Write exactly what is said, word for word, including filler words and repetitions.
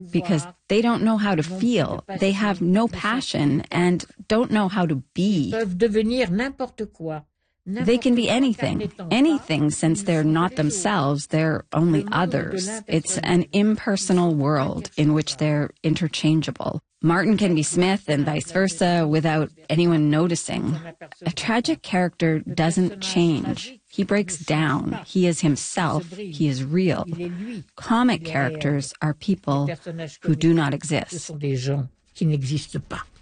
because they don't know how to feel, they have no passion, and don't know how to be. They can be anything, anything since they're not themselves, they're only others. It's an impersonal world in which they're interchangeable. Martin can be Smith and vice versa without anyone noticing. A tragic character doesn't change. He breaks down. He is himself. He is real. Comic characters are people who do not exist.